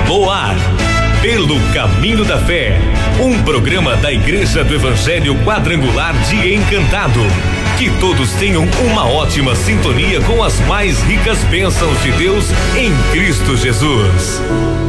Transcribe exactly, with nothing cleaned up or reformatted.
No ar, Pelo Caminho da Fé, um programa da Igreja do Evangelho Quadrangular de Encantado. Que todos tenham uma ótima sintonia com as mais ricas bênçãos de Deus em Cristo Jesus.